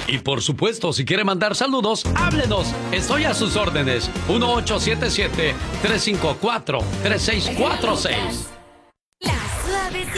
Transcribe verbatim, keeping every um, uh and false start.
Y por supuesto, si quiere mandar saludos, háblenos. Estoy a sus órdenes. uno ocho siete siete, tres cinco cuatro, tres seis cuatro seis. La suavecita.